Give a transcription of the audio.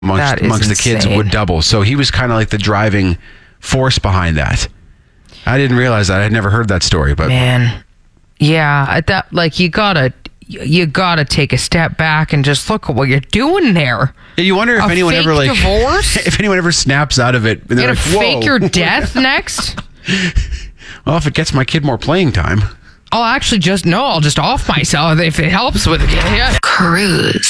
amongst the kids would double. So he was kind of like the driving force behind that. I didn't realize that. I had never heard that story, but man, yeah, that like you gotta take a step back and just look at what you're doing there. Yeah, you wonder if anyone ever divorce? if anyone ever snaps out of it. And you're gonna fake your death next. Well, if it gets my kid more playing time, I'll just off myself if it helps with it. Yeah. Cruise.